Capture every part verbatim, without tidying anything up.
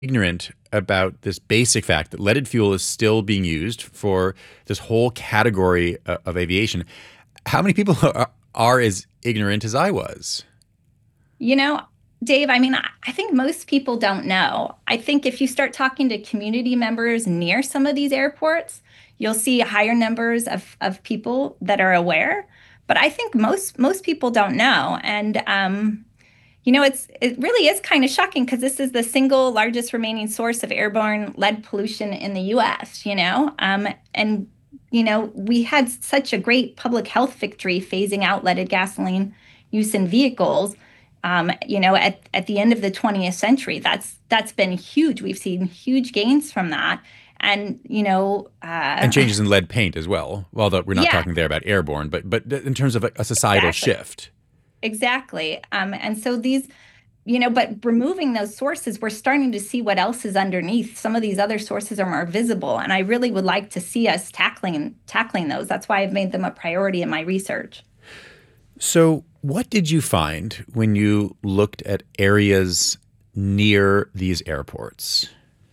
ignorant about this basic fact that leaded fuel is still being used for this whole category uh, of aviation. How many people are, are as ignorant as I was? You know, Dave, I mean, I I think most people don't know. I think if you start talking to community members near some of these airports, you'll see higher numbers of, of people that are aware. But I think most most people don't know. And um, you know, it's it really is kind of shocking because this is the single largest remaining source of airborne lead pollution in the U S, you know? Um, and you know, we had such a great public health victory phasing out leaded gasoline use in vehicles. Um, you know, at, at the end of the twentieth century, that's that's been huge. We've seen huge gains from that. And, you know, And uh, changes in lead paint as well. Although we're not yeah, talking there about airborne, but but in terms of a, a societal exactly. shift. Exactly. Um, and so these, you know, but removing those sources, we're starting to see what else is underneath. Some of these other sources are more visible, and I really would like to see us tackling tackling those. That's why I've made them a priority in my research. So, what did you find when you looked at areas near these airports?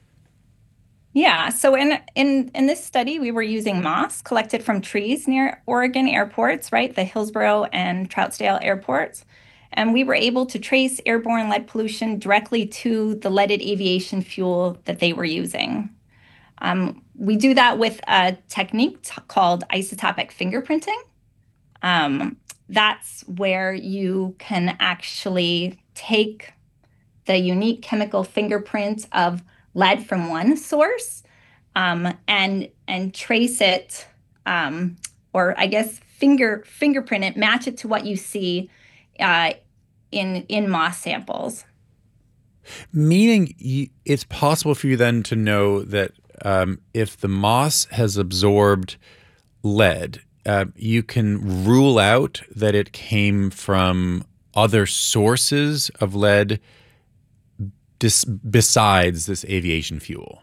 Yeah, so in in in this study, we were using moss collected from trees near Oregon airports, right? The Hillsborough and Troutdale airports. And we were able to trace airborne lead pollution directly to the leaded aviation fuel that they were using. Um, we do that with a technique t- called isotopic fingerprinting. Um, that's where you can actually take the unique chemical fingerprint of lead from one source um, and and trace it, um, or I guess finger fingerprint it, match it to what you see uh, in in moss samples. Meaning, you, it's possible for you then to know that um, if the moss has absorbed lead, uh, you can rule out that it came from other sources of lead dis- besides this aviation fuel.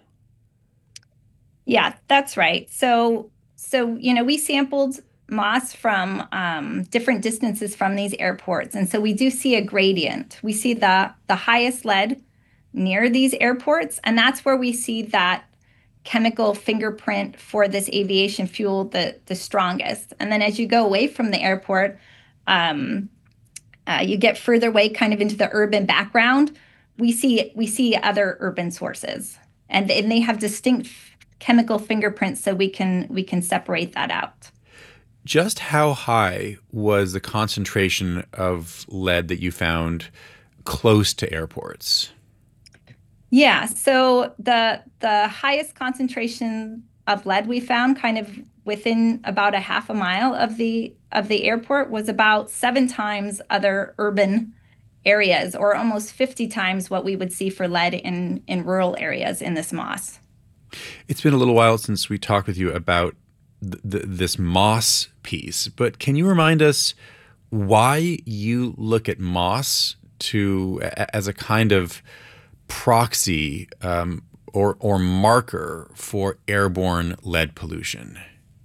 Yeah, that's right. So, so you know, we sampled moss from um, different distances from these airports, and so we do see a gradient. We see the the highest lead near these airports, and that's where we see that chemical fingerprint for this aviation fuel the the strongest. And then as you go away from the airport, um, uh, you get further away, kind of into the urban background. We see we see other urban sources, and and they have distinct chemical fingerprints, so we can we can separate that out. Just how high was the concentration of lead that you found close to airports? Yeah, so the the highest concentration of lead we found kind of within about a half a mile of the of the airport was about seven times other urban areas, or almost fifty times what we would see for lead in in rural areas in this moss. It's been a little while since we talked with you about th- th- this moss piece, but can you remind us why you look at moss to a- as a kind of proxy um, or or marker for airborne lead pollution?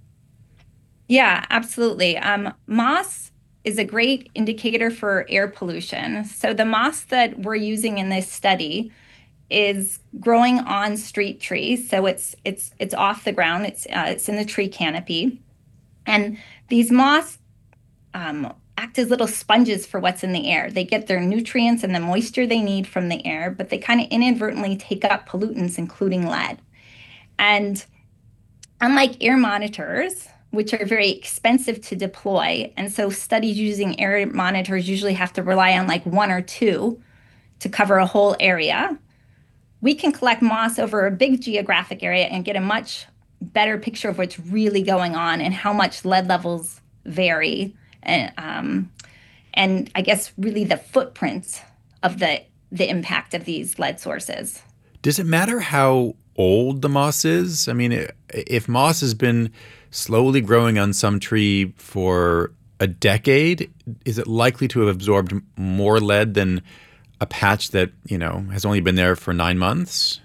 Yeah, absolutely. Um, moss is a great indicator for air pollution. So the moss that we're using in this study is growing on street trees. So it's it's it's off the ground. It's uh, it's in the tree canopy, and these moss um, act as little sponges for what's in the air. They get their nutrients and the moisture they need from the air, but they kind of inadvertently take up pollutants, including lead. And unlike air monitors, which are very expensive to deploy, and so studies using air monitors usually have to rely on like one or two to cover a whole area, we can collect moss over a big geographic area and get a much better picture of what's really going on and how much lead levels vary. And, um, and I guess really the footprints of the, the impact of these lead sources. Does it matter how old the moss is? I mean, if moss has been slowly growing on some tree for a decade, is it likely to have absorbed more lead than a patch that, you know, has only been there for nine months?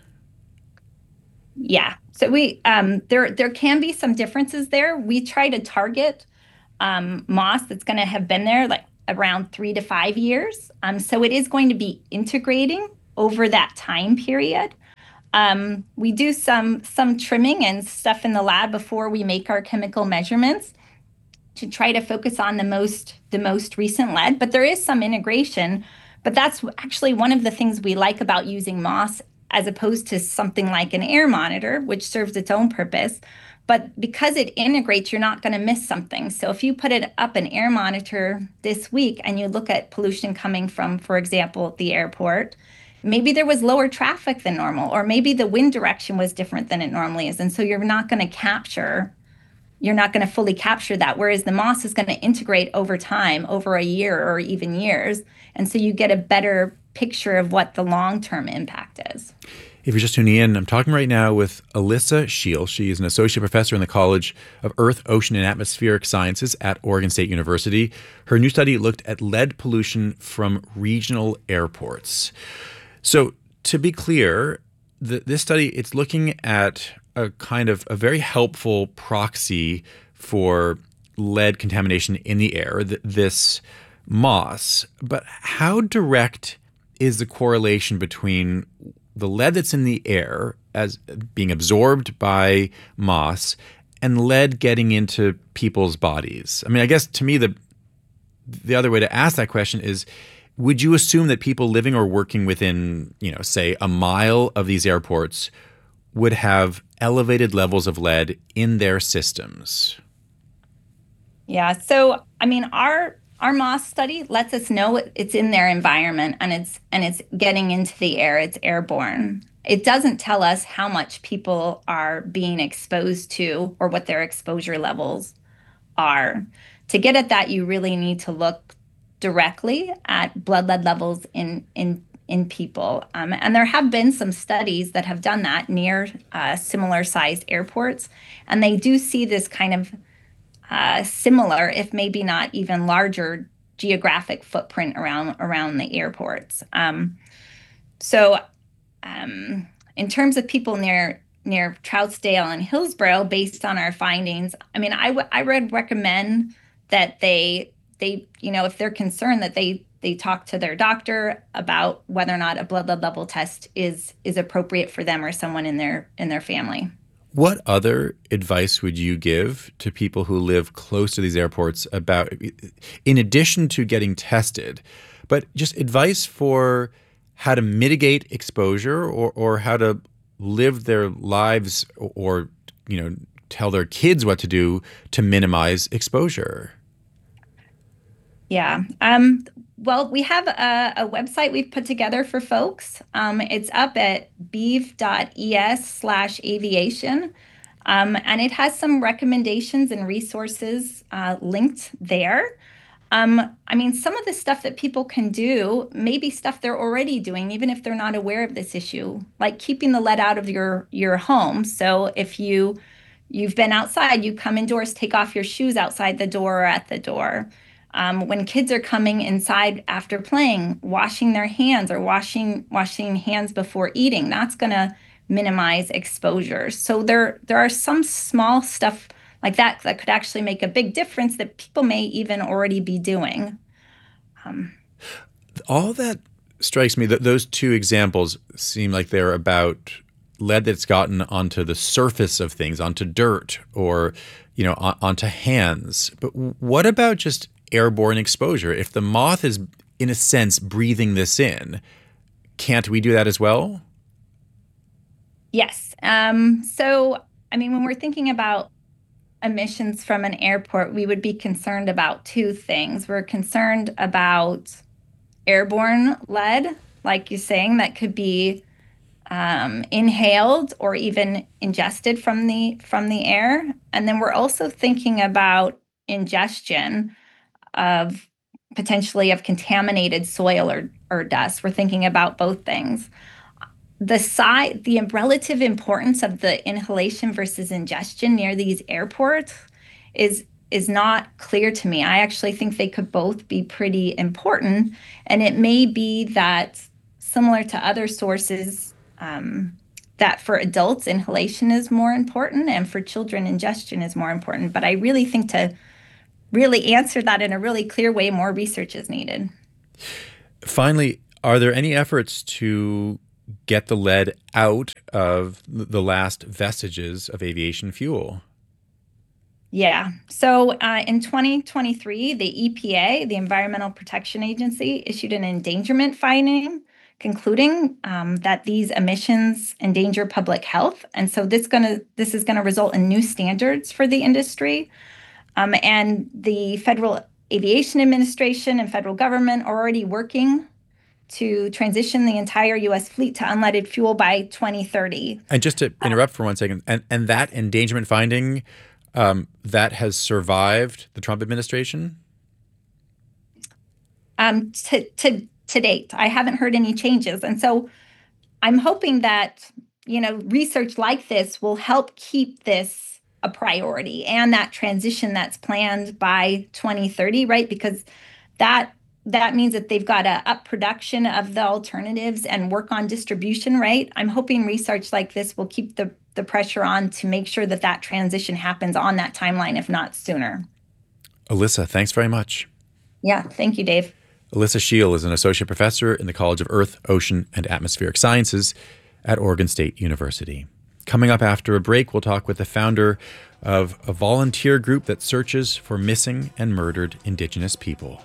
Yeah. So we um, there there can be some differences there. We try to target um, moss that's going to have been there like around three to five years. Um, so it is going to be integrating over that time period. Um, we do some some trimming and stuff in the lab before we make our chemical measurements to try to focus on the most the most recent lead, but there is some integration. But that's actually one of the things we like about using MOS as opposed to something like an air monitor, which serves its own purpose. But because it integrates, you're not going to miss something. So if you put it up an air monitor this week and you look at pollution coming from, for example, the airport, maybe there was lower traffic than normal, or maybe the wind direction was different than it normally is. And so you're not going to capture you're not going to fully capture that. Whereas the MOS is going to integrate over time, over a year or even years. And so you get a better picture of what the long-term impact is. If you're just tuning in, I'm talking right now with Alyssa Scheel. She is an associate professor in the College of Earth, Ocean, and Atmospheric Sciences at Oregon State University. Her new study looked at lead pollution from regional airports. So to be clear, the, this study, it's looking at a kind of a very helpful proxy for lead contamination in the air, th- this MOS. But how direct is the correlation between the lead that's in the air as being absorbed by MOS and lead getting into people's bodies? I mean, I guess to me, the the other way to ask that question is, would you assume that people living or working within, you know, say a mile of these airports would have elevated levels of lead in their systems? Yeah. So, I mean, our our MOS study lets us know it's in their environment and it's and it's getting into the air. It's airborne. It doesn't tell us how much people are being exposed to or what their exposure levels are. To get at that, you really need to look directly at blood lead levels in in in people. Um, and there have been some studies that have done that near uh, similar sized airports. And they do see this kind of uh, similar, if maybe not even larger, geographic footprint around around the airports. Um, so um, in terms of people near near Troutdale and Hillsborough, based on our findings, I mean, I, w- I would recommend that they they, you know, if they're concerned, that they they talk to their doctor about whether or not a blood lead level test is is appropriate for them or someone in their in their family. What other advice would you give to people who live close to these airports about, in addition to getting tested, but just advice for how to mitigate exposure or, or how to live their lives or, you know, tell their kids what to do to minimize exposure? Yeah. Um, well, we have a, a website we've put together for folks. Um, it's up at beeve.es slash aviation. Um, and it has some recommendations and resources uh, linked there. Um, I mean, some of the stuff that people can do may be stuff they're already doing, even if they're not aware of this issue, like keeping the lead out of your your home. So if you you've been outside, you come indoors, take off your shoes outside the door or at the door. Um, when kids are coming inside after playing, washing their hands or washing washing hands before eating, that's going to minimize exposure. So there there are some small stuff like that that could actually make a big difference that people may even already be doing. Um, All that strikes me that those two examples seem like they're about lead that's gotten onto the surface of things, onto dirt or, you know, on, onto hands. But what about just airborne exposure? If the moth is, in a sense, breathing this in, can't we do that as well? yes. Um, so, I mean, when we're thinking about emissions from an airport, we would be concerned about two things. We're concerned about airborne lead, like you're saying, that could be um, inhaled or even ingested from the from the air. And then we're also thinking about ingestion of potentially of contaminated soil or, or dust. We're thinking about both things. The size, the relative importance of the inhalation versus ingestion near these airports is is not clear to me. I actually think they could both be pretty important, and it may be that similar to other sources, um, that for adults inhalation is more important, and for children ingestion is more important. But I really think to really answer that in a really clear way, more research is needed. Finally, are there any efforts to get the lead out of the last vestiges of aviation fuel. Yeah. So uh, in twenty twenty-three, the E P A, the Environmental Protection Agency, issued an endangerment finding concluding um, that these emissions endanger public health. And so this gonna this is going to result in new standards for the industry. Um, and the Federal Aviation Administration and federal government are already working to transition the entire U S fleet to unleaded fuel by twenty thirty. And just to interrupt for one second, and, and that endangerment finding, um, that has survived the Trump administration? Um, to, to, to date, I haven't heard any changes. And so I'm hoping that, you know, research like this will help keep this a priority and that transition that's planned by twenty thirty, right? Because that that means that they've got to up production of the alternatives and work on distribution, right? I'm hoping research like this will keep the, the pressure on to make sure that that transition happens on that timeline, if not sooner. Alyssa, thanks very much. Yeah, thank you, Dave. Alyssa Scheel is an associate professor in the College of Earth, Ocean, and Atmospheric Sciences at Oregon State University. Coming up after a break, we'll talk with the founder of a volunteer group that searches for missing and murdered Indigenous people.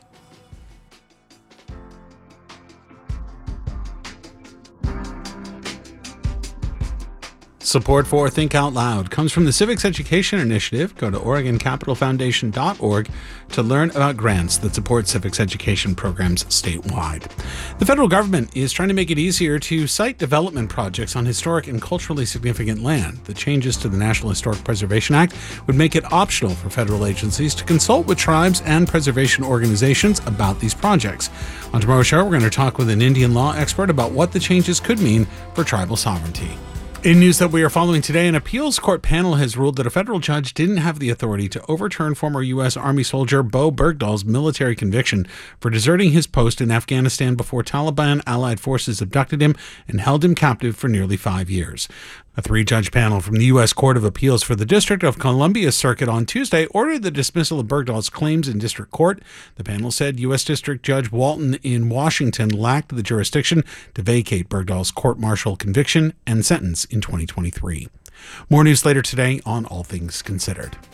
Support for Think Out Loud comes from the Civics Education Initiative. Go to Oregon Capital Foundation dot org to learn about grants that support civics education programs statewide. The federal government is trying to make it easier to site development projects on historic and culturally significant land. The changes to the National Historic Preservation Act would make it optional for federal agencies to consult with tribes and preservation organizations about these projects. On tomorrow's show, we're going to talk with an Indian law expert about what the changes could mean for tribal sovereignty. In news that we are following today, an appeals court panel has ruled that a federal judge didn't have the authority to overturn former U S Army soldier Bo Bergdahl's military conviction for deserting his post in Afghanistan before Taliban allied forces abducted him and held him captive for nearly five years. A three-judge panel from the U S Court of Appeals for the District of Columbia Circuit on Tuesday ordered the dismissal of Bergdahl's claims in district court. The panel said U S District Judge Walton in Washington lacked the jurisdiction to vacate Bergdahl's court-martial conviction and sentence in twenty twenty-three. More news later today on All Things Considered.